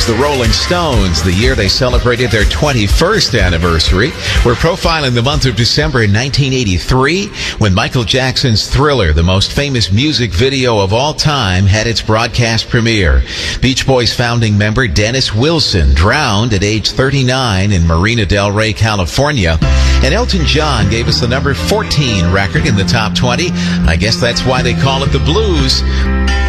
the Rolling Stones, the year they celebrated their 21st anniversary. We're profiling the month of December in 1983 when Michael Jackson's Thriller, the most famous music video of all time, had its broadcast premiere. Beach Boys founding member Dennis Wilson drowned at age 39 in Marina del Rey, California. And Elton John gave us the number 14 record in the top 20. I guess that's why they call it the blues.